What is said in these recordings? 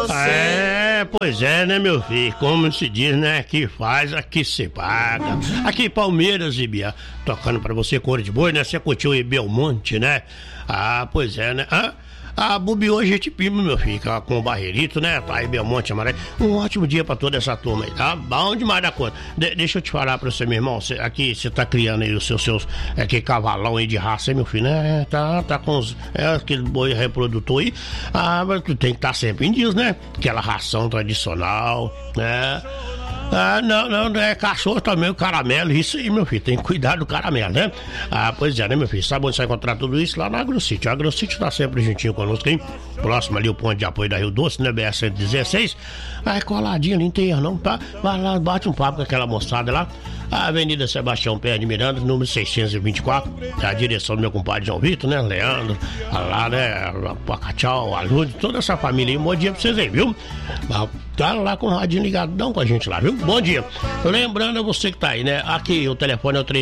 Pois é, né, meu filho? Como se diz, né? Aqui faz, aqui se paga. Aqui Palmeiras e Bia, tocando pra você Cor de Boi, né? Você curtiu aí Belmonte, né? Pois é, né? A Bubi hoje é tipinho, meu filho, com o Barreirito, né? Tá aí Belmonte, Amarelo. Um ótimo dia pra toda essa turma aí, tá? Bom demais da conta. Deixa eu te falar pra você, meu irmão. Aqui você tá criando aí os seus aquele cavalão aí de raça, hein, meu filho, né? Tá com os. Aquele boi reprodutor aí. Mas tu tem que estar sempre em dias, né? Aquela ração tradicional, né? Não, é cachorro também, o caramelo, isso aí, meu filho, tem que cuidar do caramelo, né? Pois é, né, meu filho, sabe onde você vai encontrar tudo isso? Lá na AgroSítio. A AgroSítio tá sempre juntinho conosco, hein? Próximo ali, o ponto de apoio da Rio Doce, né, BR-116. Coladinho ali, não tem erro não, tá? Vai lá, bate um papo com aquela moçada lá. A Avenida Sebastião Pé de Miranda, número 624, é a direção do meu compadre João Vitor, né, Leandro, lá, né, Pacachau, Alude, toda essa família aí, um bom dia pra vocês aí, viu? Tá lá com o radinho ligadão com a gente lá, viu? Bom dia. Lembrando a você que tá aí, né, aqui o telefone é o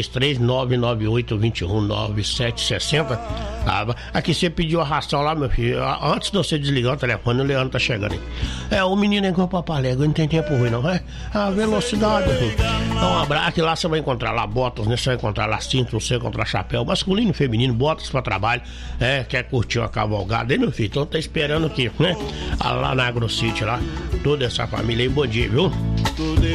33998219760. Aqui você pediu a ração lá, meu filho, antes de você desligar o telefone, o Leandro tá chegando aí. O menino é igual o Papaléguas, não tem tempo ruim não, é? A velocidade, filho. Então, um abraço, lá você vai encontrar lá botas, né? Você vai encontrar lá cinto, você vai encontrar chapéu masculino e feminino, botas pra trabalho, quer curtir uma cavalgada, hein, meu filho? Então tá esperando o quê, né? Lá na AgroSítio, lá, toda essa família aí, bom dia, viu?